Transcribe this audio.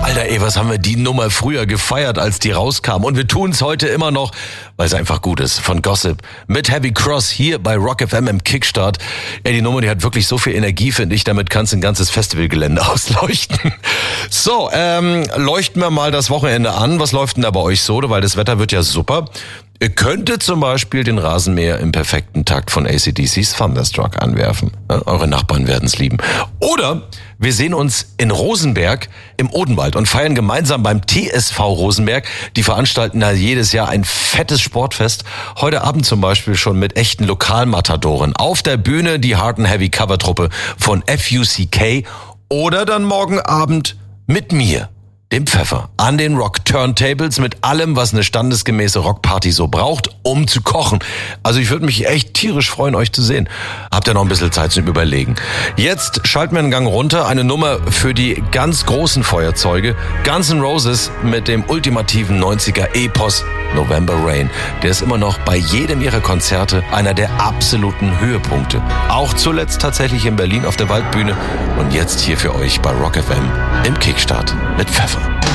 Alter, ey, was haben wir die Nummer früher gefeiert, als die rauskam. Und wir tun es heute immer noch, weil es einfach gut ist. Von Gossip mit Heavy Cross hier bei Rock FM im Kickstart. Ey, die Nummer, die hat wirklich so viel Energie, finde ich. Damit kannst du ein ganzes Festivalgelände ausleuchten. So, leuchten wir mal das Wochenende an. Was läuft denn da bei euch so? Weil das Wetter wird ja super. Ihr könntet zum Beispiel den Rasenmäher im perfekten Takt von AC/DC's Thunderstruck anwerfen. Eure Nachbarn werden es lieben. Oder wir sehen uns in Rosenberg im Odenwald und feiern gemeinsam beim TSV Rosenberg. Die veranstalten da jedes Jahr ein fettes Sportfest. Heute Abend zum Beispiel schon mit echten Lokalmatadoren. Auf der Bühne die Hard & Heavy Covertruppe von FUCK. Oder dann morgen Abend mit mir, dem Pfeffer, an den Rock-Turntables mit allem, was eine standesgemäße Rockparty so braucht, um zu kochen. Also ich würde mich echt tierisch freuen, euch zu sehen. Habt ihr noch ein bisschen Zeit zum Überlegen. Jetzt schalten wir einen Gang runter. Eine Nummer für die ganz großen Feuerzeuge. Guns N' Roses mit dem ultimativen 90er-Epos November Rain. Der ist immer noch bei jedem ihrer Konzerte einer der absoluten Höhepunkte. Auch zuletzt tatsächlich in Berlin auf der Waldbühne. Und jetzt hier für euch bei Rock FM im Kickstart mit Pfeffer.